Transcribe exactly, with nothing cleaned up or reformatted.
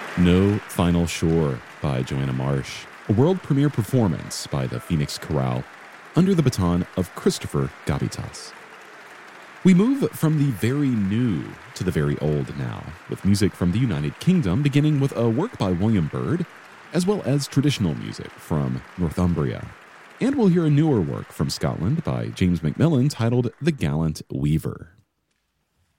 No Final Shore by Joanna Marsh, a world premiere performance by the Phoenix Chorale under the baton of Christopher Gabitas. We move from the very new to the very old now, with music from the United Kingdom beginning with a work by William Byrd, as well as traditional music from Northumbria. And we'll hear a newer work from Scotland by James Macmillan titled The Gallant Weaver.